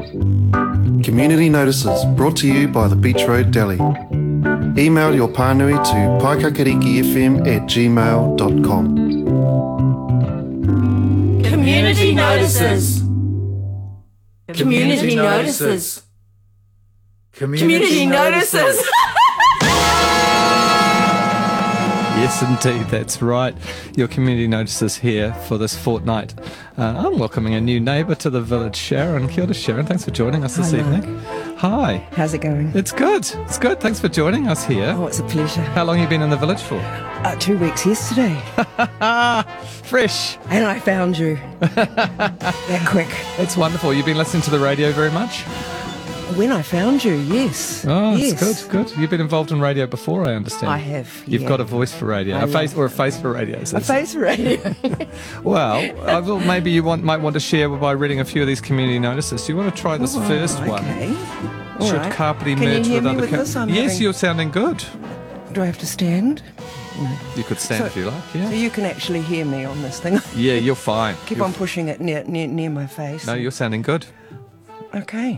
Community notices brought to you by the Beach Road Deli. Email your pānui to paikakarikifm@gmail.com. Community notices. Community notices. Community notices. Yes, indeed, that's right. Your community notices here for this fortnight. I'm welcoming a new neighbour to the village, Sharon. Kia ora, Sharon. Thanks for joining us this evening. Hi. How's it going? It's good. It's good. Thanks for joining us here. Oh, it's a pleasure. How long have you been in the village for? 2 weeks yesterday. Fresh. And I found you. That quick. It's wonderful. You've been listening to the radio very much? When I found you, yes. Oh, yes. it's good. You've been involved in radio before, I understand. I have. You've got a voice for radio, a face for radio. A face for radio. Well, I will, maybe you might want to share by reading a few of these community notices. Do you want to try this first one? Okay. Should All right. Kapiti Can merge you hear with me other with this? I'm Yes, having- you're sounding good. Do I have to stand? You could stand if you like, So yeah. you can actually hear me on this thing. Yeah, you're fine. Keep on pushing it near my face. No, you're sounding good. Okay.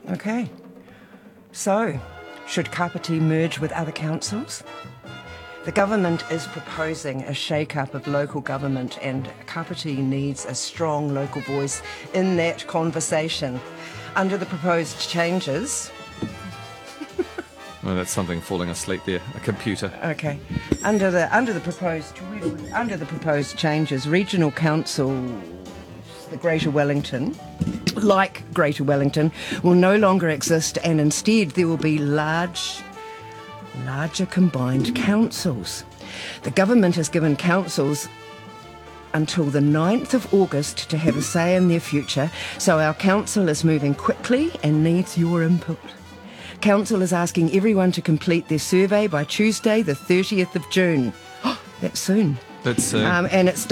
So, should Kapiti merge with other councils? The government is proposing a shake-up of local government, and Kapiti needs a strong local voice in that conversation. Under the proposed changes... Well, that's something falling asleep there, a computer. Okay. Under the proposed changes, regional councils, the Greater Wellington, like Greater Wellington, will no longer exist, and instead there will be larger combined councils. The government has given councils until the 9th of August to have a say in their future, so our council is moving quickly and needs your input. Council is asking everyone to complete their survey by Tuesday, the 30th of June. That's soon. That's And it's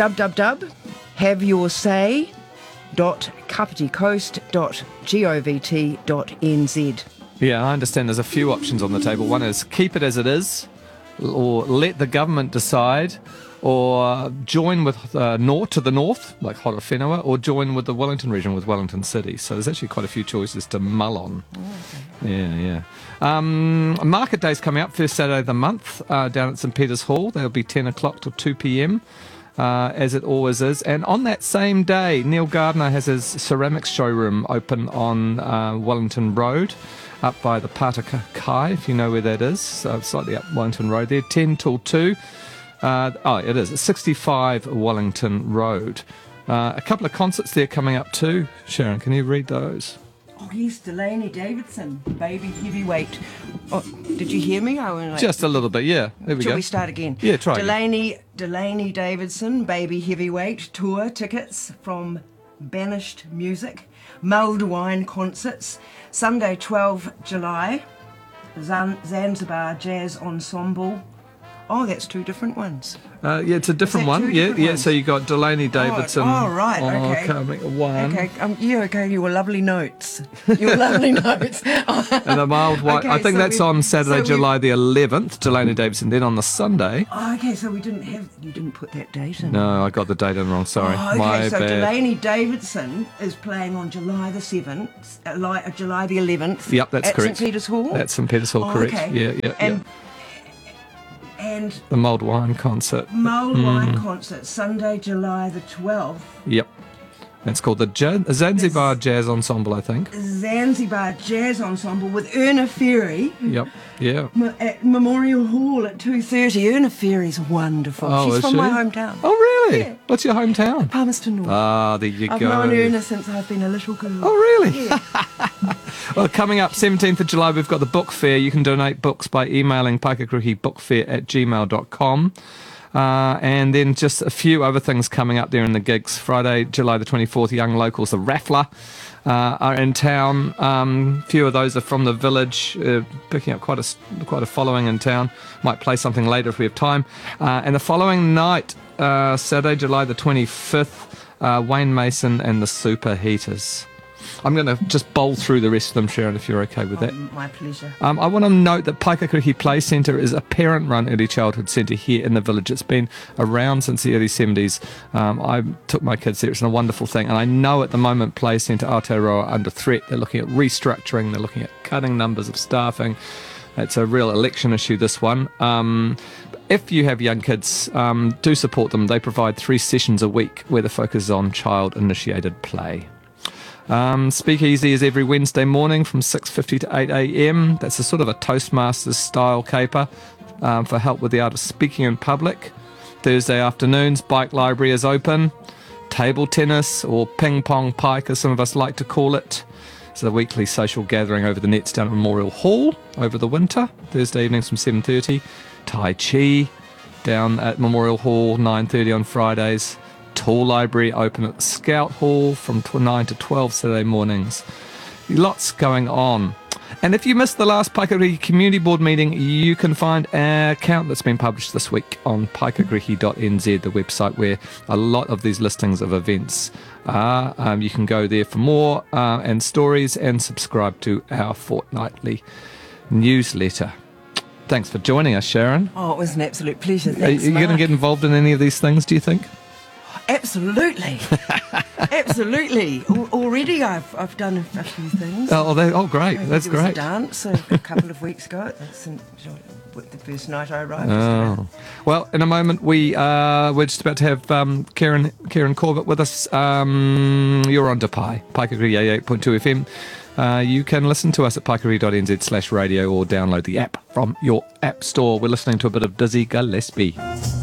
www.kapiticoast.govt.nz. Yeah, I understand there's a few options on the table. One is keep it as it is, or let the government decide, or join with to the north, like Horowhenua, or join with the Wellington region with Wellington City. So there's actually quite a few choices to mull on. Yeah. Market Day's coming up, first Saturday of the month, down at St Peter's Hall. That'll be 10 o'clock till 2 p.m, as it always is. And on that same day, Neil Gardner has his ceramics showroom open on Wellington Road, up by the Pātaka Kai, if you know where that is, slightly up Wellington Road there, 10 till 2. It is. It's 65 Wellington Road. A couple of concerts there coming up too. Sharon, can you read those? Oh, yes, Delaney Davidson, Baby Heavyweight. Oh, did you hear me? Just a little bit, yeah. There we go. Shall we start again? Yeah, try again. Delaney Davidson, Baby Heavyweight tour tickets from Banished Music, Mulled Wine concerts, Sunday 12 July, Zanzibar Jazz Ensemble. Oh, that's two different ones. Yeah, it's a different one. Yeah. Ones? So you got Delaney Davidson. Oh, right. Okay. Coming one. Okay. You were lovely notes. Your lovely notes. And the Mild White. Okay, I think so that's on Saturday, we- July the 11th. Delaney Davidson. Then on the Sunday. Oh, okay, so you didn't put that date in. No, I got the date in wrong. Sorry, Oh, okay, my so bad. Delaney Davidson is playing on July the 7th, July the 11th. Yep, that's at correct. St Peter's Hall. That's St Peter's Hall, Oh, correct? okay. Yeah. And The Mulled Wine concert. Mulled Wine concert, Sunday, July the 12th. Yep. It's called the Zanzibar Jazz Ensemble, I think. Zanzibar Jazz Ensemble with Erna Ferry. Yep. Yeah. At Memorial Hall at 2:30. Erna Ferry's wonderful. Oh, She's is from she? my hometown. Oh, really? Yeah. What's your hometown? Palmerston North. Ah, there you I've go. known Erna since I've been a little girl. Oh, really? Yeah. Well, coming up 17th of July, we've got the book fair. You can donate books by emailing paikakuruhibookfair@gmail.com. And then just a few other things coming up there in the gigs. Friday, July the 24th, Young Locals, the Raffler, are in town. Few of those are from the village, picking up quite a following in town. Might play something later if we have time. And the following night, Saturday, July the 25th, Wayne Mason and the Superheaters. I'm going to just bowl through the rest of them, Sharon, if you're okay with that. My pleasure. I want to note that Paikakurihi Play Centre is a parent-run early childhood centre here in the village. It's been around since the early 70s. I took my kids there. It's a wonderful thing. And I know at the moment Play Centre Aotearoa are under threat. They're looking at restructuring. They're looking at cutting numbers of staffing. It's a real election issue, this one. If you have young kids, do support them. They provide 3 sessions a week where the focus is on child-initiated play. Speakeasy is every Wednesday morning from 6:50 to 8 a.m. That's a sort of a Toastmasters style caper for help with the art of speaking in public. Thursday afternoons, bike library is open. Table tennis, or ping pong pike as some of us like to call it. It's a weekly social gathering over the nets down at Memorial Hall over the winter. Thursday evenings from 7:30. Tai Chi down at Memorial Hall, 9:30 on Fridays. Tool Library open at the Scout Hall from 9 to 12 Saturday mornings. Lots going on. And if you missed the last Paikakurihi Community Board meeting, you can find an account that's been published this week on paikakurihi.nz, the website where a lot of these listings of events are. You can go there for more and stories and subscribe to our fortnightly newsletter. Thanks for joining us, Sharon. Oh, it was an absolute pleasure. Are Thanks, you going to Mark. get involved in any of these things, do you think? Absolutely. Absolutely. Already I've done a few things. Oh, great. That's There was great. a dance a couple of weeks ago. That's the first night I arrived. Oh. Well, in a moment we're just about to have Karen Corbett with us. You're on to Paikakuri 88.2 FM. You can listen to us at paikakuri.nz/radio or download the app from your app store. We're listening to a bit of Dizzy Gillespie.